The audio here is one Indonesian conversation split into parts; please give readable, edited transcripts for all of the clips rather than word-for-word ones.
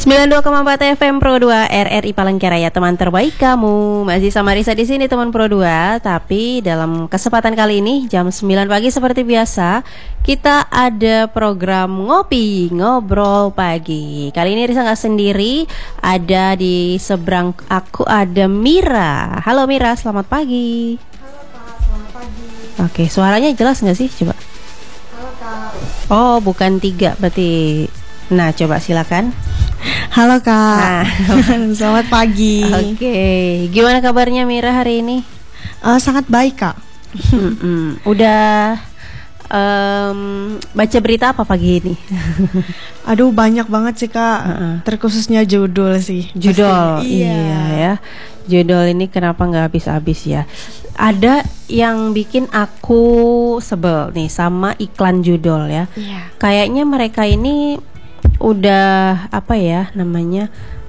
92,4 FM Pro 2 RRI Palangkaraya, teman terbaik kamu. Masih sama Risa di sini teman Pro 2, tapi dalam kesempatan kali ini jam 9 pagi seperti biasa kita ada program ngopi ngobrol pagi. Kali ini Risa nggak sendiri, ada di seberang aku ada Mira. Halo Mira, selamat pagi. Halo Kak, selamat pagi. Oke, suaranya jelas nggak sih? Coba. Halo Kak. Oh, bukan 3 berarti. Nah, coba silakan. Halo Kak. Selamat pagi. Oke, gimana kabarnya Mira hari ini? Sangat baik Kak. Udah baca berita apa pagi ini? Aduh, banyak banget sih Kak. Terkhususnya judul sih. Judul, pasti. iya ya. Judul ini kenapa nggak habis-habis ya? Ada yang bikin aku sebel nih sama iklan judul ya. Iya. Kayaknya mereka ini udah apa ya namanya,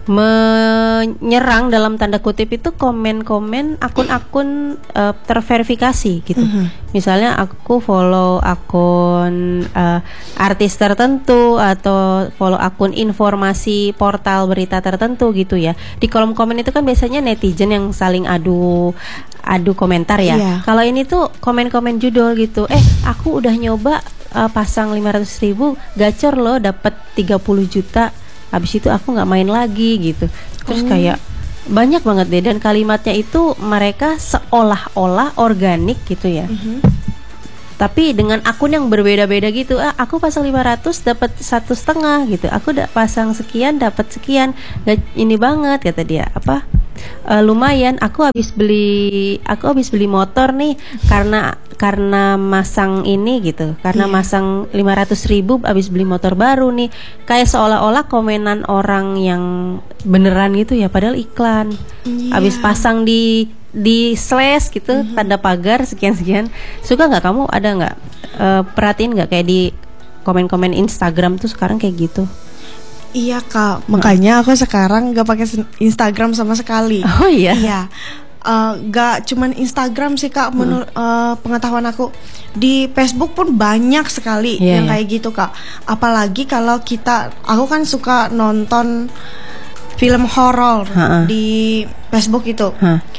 menyerang dalam tanda kutip itu komen-komen akun-akun terverifikasi gitu. Misalnya aku follow akun artis tertentu atau follow akun informasi portal berita tertentu gitu ya. Di kolom komen itu kan biasanya netizen yang saling adu komentar ya. Iya. Kalau ini tuh komen-komen judul gitu. Aku udah nyoba pasang 500.000 gacor loh, dapat 30 juta. Habis itu aku nggak main lagi gitu. Terus kayak banyak banget deh, dan kalimatnya itu mereka seolah-olah organik gitu ya. Tapi dengan akun yang berbeda-beda gitu. Aku pasang 500 dapat 1,5 gitu. Aku udah pasang sekian dapat sekian. Ini banget kata dia. Lumayan. Aku habis beli motor nih karena masang ini gitu. Karena masang 500.000 habis beli motor baru nih. Kayak seolah-olah komenan orang yang beneran gitu ya, padahal iklan. Habis pasang di slash gitu, tanda pagar sekian-sekian. Suka nggak kamu, ada nggak perhatiin nggak kayak di komen-komen Instagram tuh sekarang kayak gitu? Iya Kak, makanya aku sekarang gak pakai Instagram sama sekali. Oh iya? Iya. Gak cuman Instagram sih Kak, menurut pengetahuan aku. Di Facebook pun banyak sekali yang kayak gitu Kak. Apalagi kalau aku kan suka nonton film horor di Facebook itu.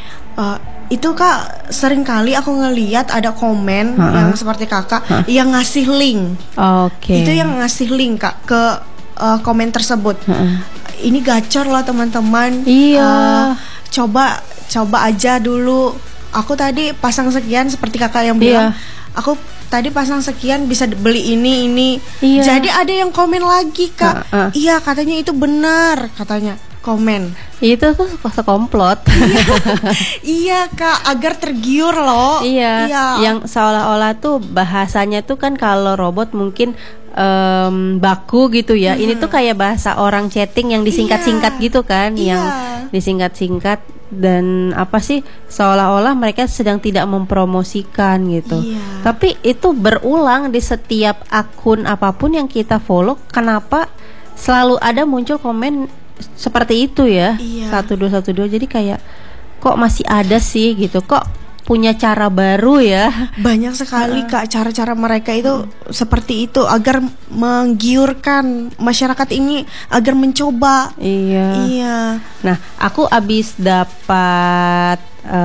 Itu Kak, sering kali aku ngeliat ada komen yang seperti kakak yang ngasih link. Itu yang ngasih link Kak ke komen tersebut. Ini gacor loh teman-teman. Iya. Coba aja dulu. Aku tadi pasang sekian seperti kakak yang bilang. Aku tadi pasang sekian bisa beli ini. Iya. Jadi ada yang komen lagi Kak. Iya, katanya itu benar, katanya komen. Itu tuh kuasa komplot. Iya Kak, agar tergiur loh. Iya. Yang seolah-olah tuh bahasanya tuh kan kalau robot mungkin baku gitu ya. Ini tuh kayak bahasa orang chatting yang disingkat-singkat gitu kan, yang disingkat-singkat, dan apa sih, seolah-olah mereka sedang tidak mempromosikan gitu. Tapi itu berulang di setiap akun apapun yang kita follow. Kenapa selalu ada muncul komen seperti itu ya? 1212. Jadi kayak kok masih ada sih gitu, kok punya cara baru ya. Banyak sekali Kak, cara-cara mereka itu seperti itu agar menggiurkan masyarakat ini agar mencoba. Iya. Nah, aku abis dapat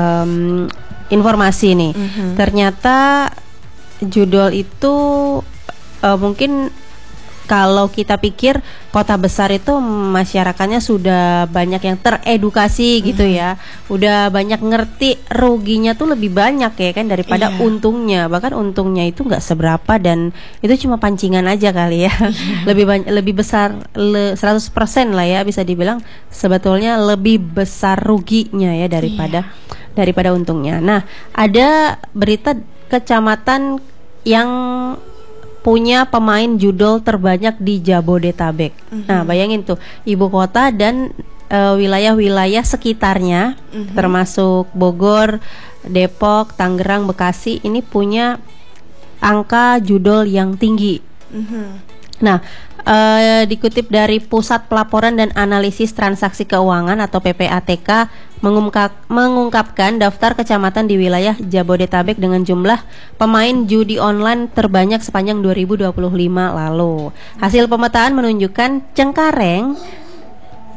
informasi nih. Ternyata judul itu mungkin kalau kita pikir kota besar itu masyarakatnya sudah banyak yang teredukasi gitu ya, udah banyak ngerti, ruginya tuh lebih banyak ya kan daripada untungnya. Bahkan untungnya itu nggak seberapa, dan itu cuma pancingan aja kali ya. Lebih besar 100% lah ya, bisa dibilang sebetulnya lebih besar ruginya ya daripada untungnya. Nah, ada berita kecamatan yang punya pemain judol terbanyak di Jabodetabek. Nah, bayangin tuh, ibu kota dan wilayah-wilayah sekitarnya, termasuk Bogor, Depok, Tangerang, Bekasi, ini punya angka judol yang tinggi. Nah, dikutip dari Pusat Pelaporan dan Analisis Transaksi Keuangan atau PPATK mengungkapkan daftar kecamatan di wilayah Jabodetabek dengan jumlah pemain judi online terbanyak sepanjang 2025 lalu. Hasil pemetaan menunjukkan Cengkareng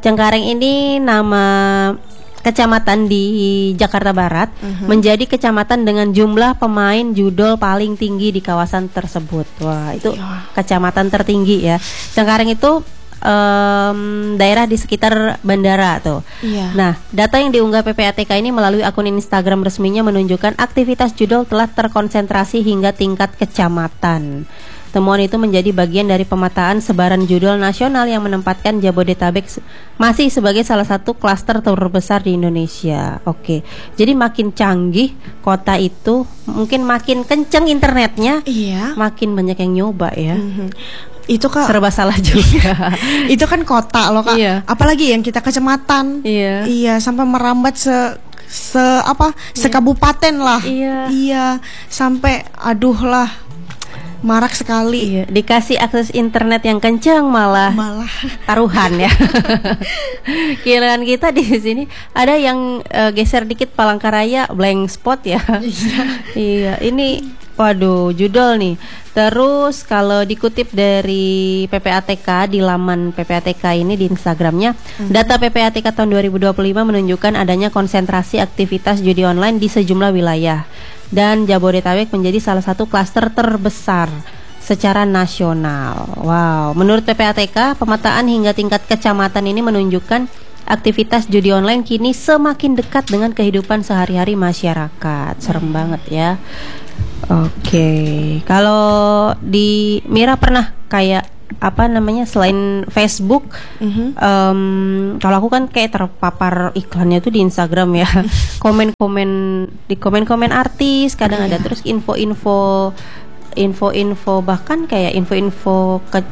Cengkareng ini nama kecamatan di Jakarta Barat, menjadi kecamatan dengan jumlah pemain judol paling tinggi di kawasan tersebut. Wah, itu kecamatan tertinggi ya. Cengkareng itu daerah di sekitar bandara tuh. Nah, data yang diunggah PPATK ini melalui akun Instagram resminya menunjukkan aktivitas judol telah terkonsentrasi hingga tingkat kecamatan. Temuan itu menjadi bagian dari pemetaan sebaran judol nasional yang menempatkan Jabodetabek masih sebagai salah satu klaster terbesar di Indonesia. Oke, jadi makin canggih kota itu, mungkin makin kenceng internetnya, makin banyak yang nyoba ya. Itu Kak, serba salah juga. Itu kan kota loh Kak. Apalagi yang kita kecamatan. Iya, sampai merambat sekabupaten lah. Iya, sampai aduh lah, marak sekali. Dikasih akses internet yang kencang malah taruhan ya. Kiraan kita di sini ada yang geser dikit Palangkaraya blank spot ya. Iya, ini waduh judol nih. Terus kalau dikutip dari PPATK di laman PPATK ini di Instagramnya, data PPATK tahun 2025 menunjukkan adanya konsentrasi aktivitas judi online di sejumlah wilayah. Dan Jabodetabek menjadi salah satu klaster terbesar secara nasional. Wow, menurut PPATK, pemetaan hingga tingkat kecamatan ini menunjukkan aktivitas judi online kini semakin dekat dengan kehidupan sehari-hari masyarakat. Serem banget ya. Oke, kalau di Mira pernah kayak apa namanya selain Facebook, kalau aku kan kayak terpapar iklannya tuh di Instagram ya, komen-komen artis kadang ada, terus info-info bahkan kayak info-info ke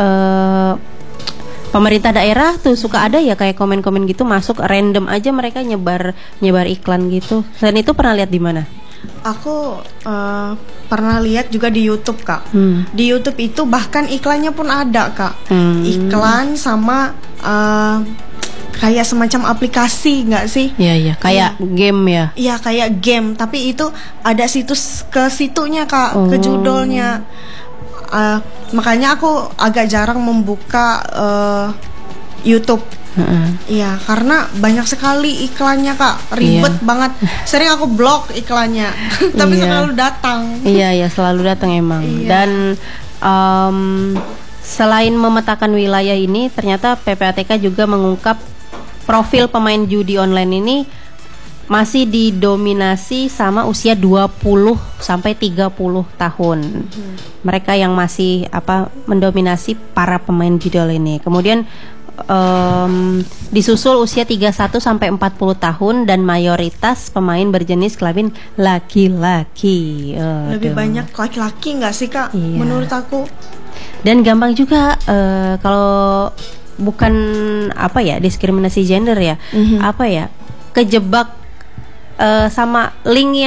pemerintah daerah tuh suka ada ya kayak komen-komen gitu masuk random aja, mereka nyebar iklan gitu. Selain itu pernah lihat di mana? Aku pernah lihat juga di YouTube Kak. Di YouTube itu bahkan iklannya pun ada Kak. Iklan sama kayak semacam aplikasi nggak sih? Iya, kayak game ya. Iya, kayak game, tapi itu ada situs ke situnya Kak, ke judulnya. Makanya aku agak jarang membuka YouTube. Iya, karena banyak sekali iklannya Kak, ribet banget. Sering aku blok iklannya, tapi selalu datang. Iya, selalu datang emang. Dan selain memetakan wilayah ini, ternyata PPATK juga mengungkap profil pemain judi online ini masih didominasi sama usia 20 sampai 30 tahun. Mereka yang masih mendominasi para pemain judol ini. Kemudian disusul usia 31 sampai 40 tahun dan mayoritas pemain berjenis kelamin laki-laki. Lebih banyak laki-laki nggak sih Kak? Menurut aku. Dan gampang juga kalau bukan diskriminasi gender ya, kejebak sama link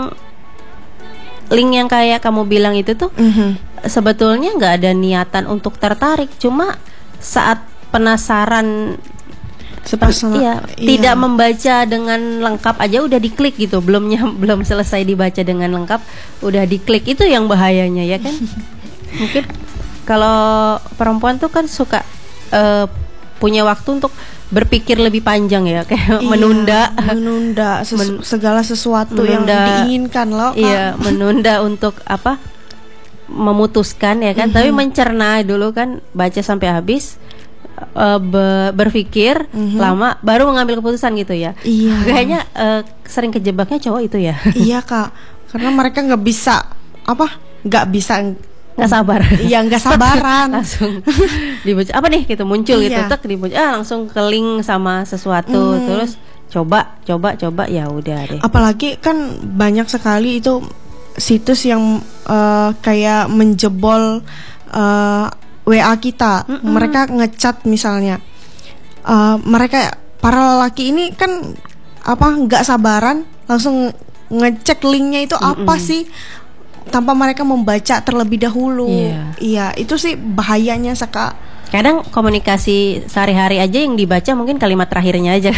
yang kayak kamu bilang itu tuh, sebetulnya nggak ada niatan untuk tertarik, cuma saat penasaran tidak membaca dengan lengkap aja udah diklik gitu, belum selesai dibaca dengan lengkap udah diklik, itu yang bahayanya ya kan. Mungkin kalau perempuan tuh kan suka punya waktu untuk berpikir lebih panjang ya, kayak menunda segala sesuatu yang diinginkan loh Kak. Iya, menunda untuk memutuskan ya kan, tapi mencerna dulu kan, baca sampai habis, berpikir lama baru mengambil keputusan gitu ya. Kayaknya sering kejebaknya cowok itu ya. Iya Kak, karena mereka nggak sabar. Iya, nggak sabaran. Langsung dibaca apa nih gitu, muncul gitu, dibaca langsung ke link sama sesuatu, terus coba ya udah deh. Apalagi kan banyak sekali itu situs yang kayak menjebol WA kita. Mereka ngechat misalnya, mereka para lelaki ini kan nggak sabaran, langsung ngecek linknya itu apa sih, tanpa mereka membaca terlebih dahulu. Iya, itu sih bahayanya Kak. Kadang komunikasi sehari-hari aja yang dibaca mungkin kalimat terakhirnya aja.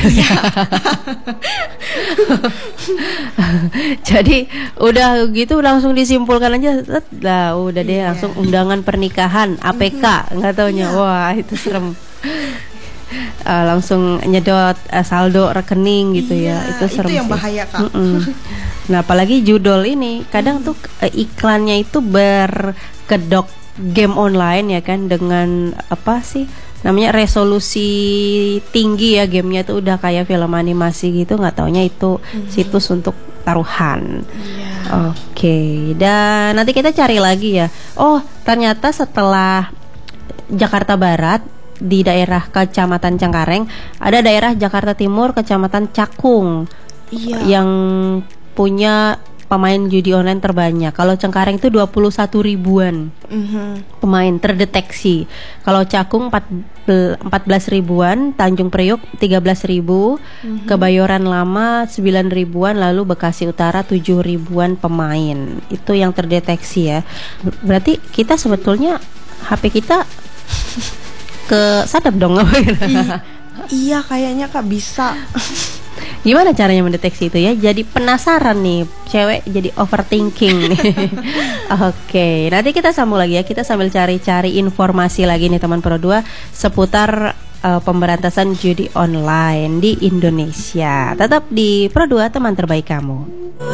Jadi udah gitu langsung disimpulkan aja, udah deh langsung undangan pernikahan APK, nggak taunya. Wah, itu serem. langsung nyedot saldo rekening gitu ya. Itu serem yang sih. bahaya Kak. Nah apalagi judul ini kadang tuh iklannya itu berkedok game online ya kan, dengan apa sih namanya, resolusi tinggi ya, gamenya tuh udah kayak film animasi gitu, nggak taunya itu situs untuk taruhan. Oke, dan nanti kita cari lagi ya. Oh ternyata setelah Jakarta Barat di daerah Kecamatan Cengkareng, ada daerah Jakarta Timur Kecamatan Cakung yang punya pemain judi online terbanyak. Kalau Cengkareng itu 21 ribuan pemain terdeteksi. Kalau Cakung 14 ribuan, Tanjung Priok 13 ribu, Kebayoran Lama 9 ribuan, lalu Bekasi Utara 7 ribuan pemain. Itu yang terdeteksi ya. Berarti kita sebetulnya HP kita ke sadap dong. Iya kayaknya Kak bisa. Gimana caranya mendeteksi itu ya? Jadi penasaran nih, cewek jadi overthinking nih. Oke, nanti kita sambung lagi ya. Kita sambil cari-cari informasi lagi nih teman Pro 2 seputar pemberantasan judi online di Indonesia. Tetap di Pro 2, teman terbaik kamu.